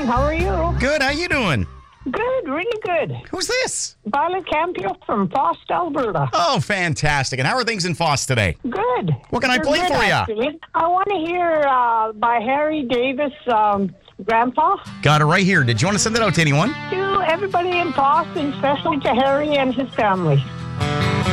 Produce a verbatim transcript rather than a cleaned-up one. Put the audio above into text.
How are you? Good. How you doing? Good, really good. Who's this? Violet Campio from Foster, Alberta. Oh, fantastic. And how are things in Foss today? Good. What can I They're play good, for ya? actually. I want to hear uh, by Harry Davis, um, Grandpa. Got it right here. Did you want to send it out to anyone? To everybody in Foss, and especially to Harry and his family.